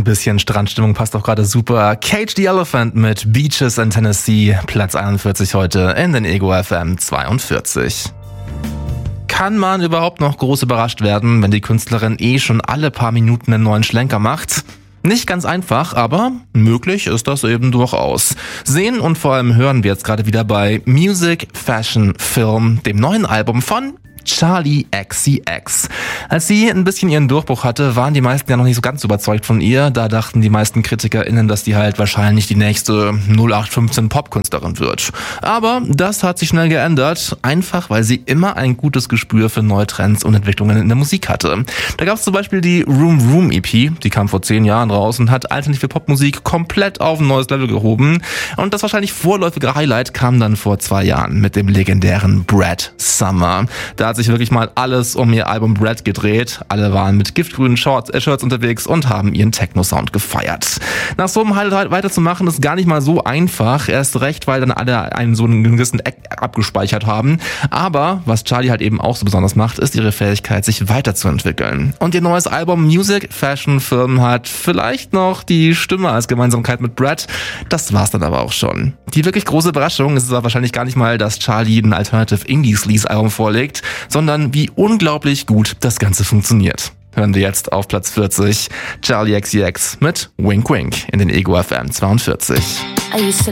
Ein bisschen Strandstimmung passt auch gerade super. Cage the Elephant mit Beaches in Tennessee, Platz 41 heute in den Ego FM 42. Kann man überhaupt noch groß überrascht werden, wenn die Künstlerin schon alle paar Minuten einen neuen Schlenker macht? Nicht ganz einfach, aber möglich ist das eben durchaus. Sehen und vor allem hören wir jetzt gerade wieder bei Music, Fashion, Film, dem neuen Album von Charli XCX. Als sie ein bisschen ihren Durchbruch hatte, waren die meisten ja noch nicht so ganz überzeugt von ihr. Da dachten die meisten KritikerInnen, dass die halt wahrscheinlich die nächste 0815 Popkünstlerin wird. Aber das hat sich schnell geändert, einfach weil sie immer ein gutes Gespür für neue Trends und Entwicklungen in der Musik hatte. Da gab es zum Beispiel die Room Room EP, die kam vor 10 Jahren raus und hat alternative Popmusik komplett auf ein neues Level gehoben. Und das wahrscheinlich vorläufige Highlight kam dann vor 2 Jahren mit dem legendären Brad Summer. Da hat sich wirklich mal alles um ihr Album Brad gedreht. Alle waren mit giftgrünen Shirts unterwegs und haben ihren Techno-Sound gefeiert. Nach so einem Highlight weiterzumachen ist gar nicht mal so einfach. Erst recht, weil dann alle einen so einen gewissen Eck abgespeichert haben. Aber was Charli halt eben auch so besonders macht, ist ihre Fähigkeit, sich weiterzuentwickeln. Und ihr neues Album Music, Fashion, Film hat vielleicht noch die Stimme als Gemeinsamkeit mit Brad. Das war's dann aber auch schon. Die wirklich große Überraschung ist es aber wahrscheinlich gar nicht mal, dass Charli ein Alternative Indie-Sleaze-Album vorlegt, sondern wie unglaublich gut das Ganze funktioniert. Hören wir jetzt auf Platz 40 Charli XCX mit Wink Wink in den Ego FM 42. I used to